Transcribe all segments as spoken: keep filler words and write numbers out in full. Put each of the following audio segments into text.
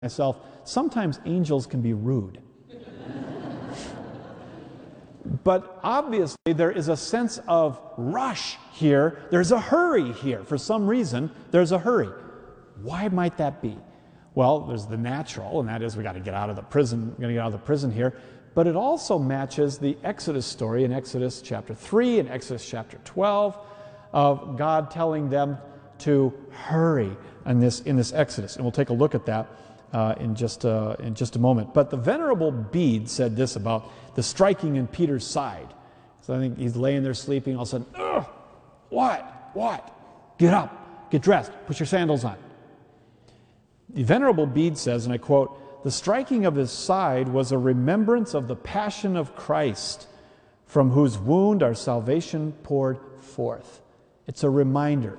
myself, sometimes angels can be rude. But obviously there is a sense of rush here. There's a hurry here. For some reason, there's a hurry. Why might that be? Well, there's the natural, and that is we got to get out of the prison. We're going to get out of the prison here. But it also matches the Exodus story in Exodus chapter three and Exodus chapter twelve of God telling them to hurry in this, in this Exodus. And we'll take a look at that uh, in, just, uh, in just a moment. But the Venerable Bede said this about the striking in Peter's side. So I think he's laying there sleeping, all of a sudden, ugh, what, what? Get up, get dressed, put your sandals on. The Venerable Bede says, and I quote, "The striking of his side was a remembrance of the passion of Christ, from whose wound our salvation poured forth." It's a reminder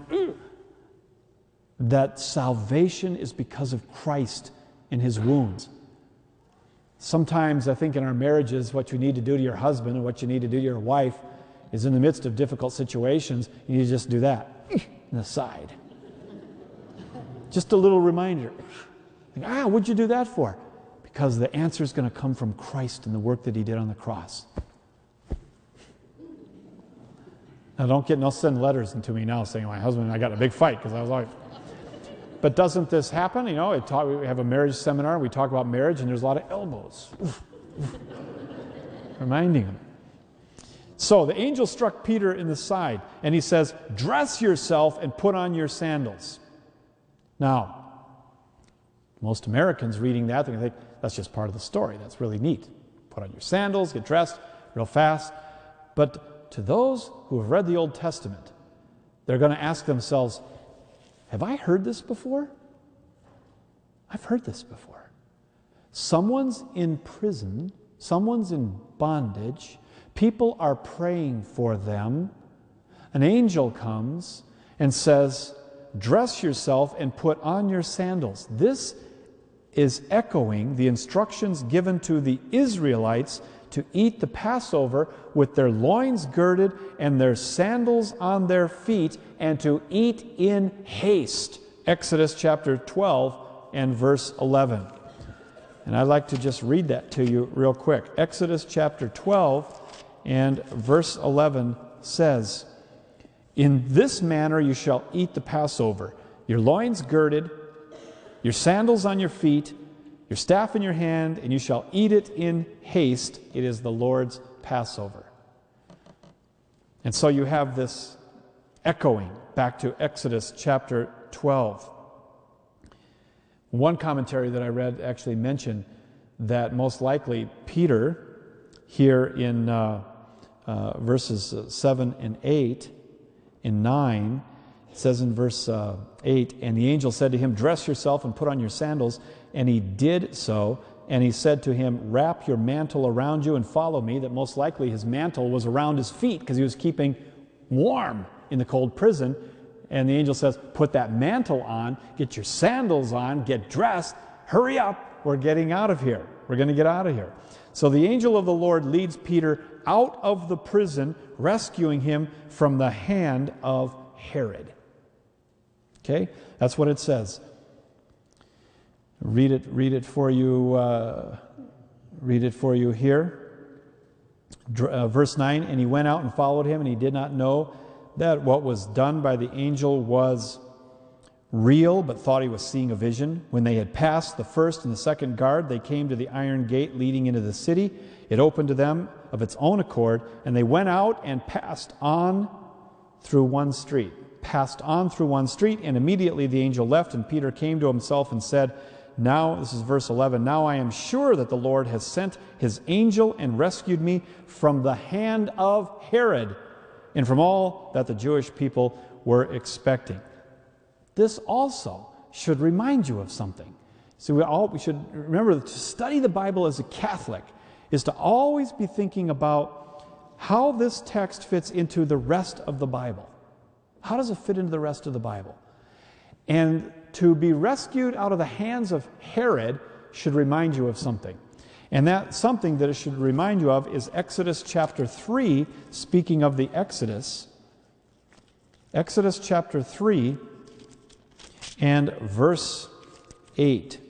that salvation is because of Christ and his wounds. Sometimes I think in our marriages, what you need to do to your husband and what you need to do to your wife is in the midst of difficult situations, you need to just do that in the side. Just a little reminder. Like, ah, what'd you do that for? Because the answer is going to come from Christ and the work that he did on the cross. Now don't get, no send letters into me now saying my husband and I got in a big fight because I was like, but doesn't this happen? You know, it talk, we have a marriage seminar, we talk about marriage, and there's a lot of elbows. Reminding him. So the angel struck Peter in the side, and he says, "Dress yourself and put on your sandals." Now, most Americans reading that, they're going to think, that's just part of the story. That's really neat. Put on your sandals, get dressed real fast. But to those who have read the Old Testament, they're going to ask themselves, have I heard this before? I've heard this before. Someone's in prison, someone's in bondage, people are praying for them. An angel comes and says, "Dress yourself and put on your sandals." This is echoing the instructions given to the Israelites to eat the Passover with their loins girded and their sandals on their feet, and to eat in haste. Exodus chapter twelve and verse eleven. And I'd like to just read that to you real quick. Exodus chapter twelve and verse eleven says, "In this manner you shall eat the Passover, your loins girded, your sandals on your feet, your staff in your hand, and you shall eat it in haste. It is the Lord's Passover." And so you have this echoing back to Exodus chapter twelve. One commentary that I read actually mentioned that most likely Peter, here in uh, uh, verses seven and eight, in nine, it says in verse uh, eight, "And the angel said to him, 'Dress yourself and put on your sandals.' And he did so. And he said to him, 'Wrap your mantle around you and follow me.'" That most likely his mantle was around his feet because he was keeping warm in the cold prison. And the angel says, "Put that mantle on, get your sandals on, get dressed, hurry up, we're getting out of here. We're going to get out of here." So the angel of the Lord leads Peter out of the prison, rescuing him from the hand of Herod. Okay, that's what it says. Read it, read it for you. Uh, read it for you here. Dr- uh, verse nine. "And he went out and followed him, and he did not know that what was done by the angel was real, but thought he was seeing a vision. When they had passed the first and the second guard, they came to the iron gate leading into the city. It opened to them of its own accord, and they went out and passed on through one street." Passed on through one street, and immediately the angel left, and Peter came to himself and said, "Now," this is verse eleven, "now I am sure that the Lord has sent his angel and rescued me from the hand of Herod and from all that the Jewish people were expecting." This also should remind you of something. So we all we should remember to study the Bible as a Catholic is to always be thinking about how this text fits into the rest of the Bible. How does it fit into the rest of the Bible? And to be rescued out of the hands of Herod should remind you of something. And that something that it should remind you of is Exodus chapter three, speaking of the Exodus. Exodus chapter three and verse eight.